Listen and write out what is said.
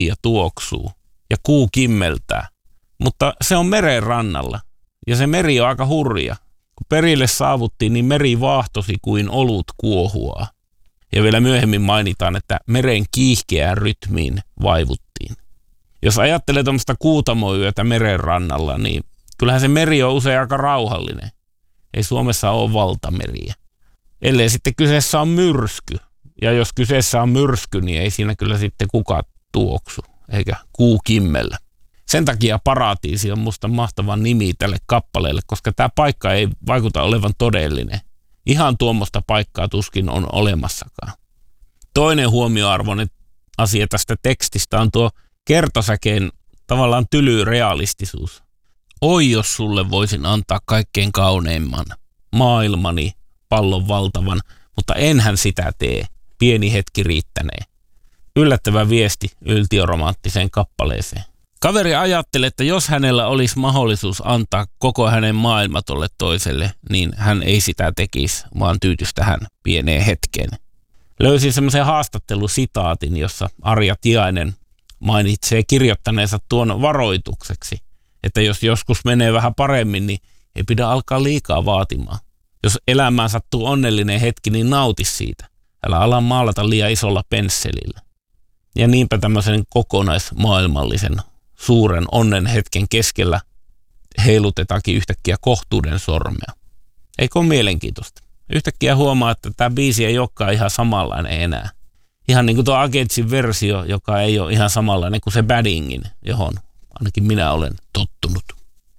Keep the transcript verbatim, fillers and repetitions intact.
ja tuoksuu ja kuu kimmeltää. Mutta se on meren rannalla ja se meri on aika hurja. Kun perille saavuttiin, niin meri vaahtosi kuin olut kuohuaa. Ja vielä myöhemmin mainitaan, että meren kiihkeään rytmiin vaivuttiin. Jos ajattelee tuommoista kuutamoyötä meren rannalla, niin kyllähän se meri on usein aika rauhallinen. Ei Suomessa ole valtameriä. Ellei sitten kyseessä on myrsky. Ja jos kyseessä on myrsky, niin ei siinä kyllä sitten kukaan tuoksu, eikä kuu kimmellä. Sen takia Paratiisi on musta mahtava nimi tälle kappaleelle, koska tämä paikka ei vaikuta olevan todellinen. Ihan tuommoista paikkaa tuskin on olemassakaan. Toinen huomioarvoinen asia tästä tekstistä on tuo kertosäkeen tavallaan tyly realistisuus. Oi, jos sulle voisin antaa kaikkein kauneimman, maailmani, pallon valtavan, mutta enhän sitä tee. Pieni hetki riittänee. Yllättävä viesti yltiöromanttiseen kappaleeseen. Kaveri ajatteli, että jos hänellä olisi mahdollisuus antaa koko hänen maailma tolle toiselle, niin hän ei sitä tekisi, vaan tyytyisi tähän pieneen hetkeen. Löysin semmoisen haastattelusitaatin, jossa Arja Tiainen mainitsee kirjoittaneensa tuon varoitukseksi, että jos joskus menee vähän paremmin, niin ei pidä alkaa liikaa vaatimaan. Jos elämään sattuu onnellinen hetki, niin nauti siitä. Älä ala maalata liian isolla pensselillä. Ja niinpä tämmöisen kokonaismaailmallisen suuren onnen hetken keskellä heilutetaankin yhtäkkiä kohtuuden sormea. Eikö ole mielenkiintoista? Yhtäkkiä huomaa, että tämä biisi ei olekaan ihan samanlainen enää. Ihan niin kuin tuo Agentsin versio, joka ei ole ihan samanlainen kuin se Baddingin, johon ainakin minä olen tottunut.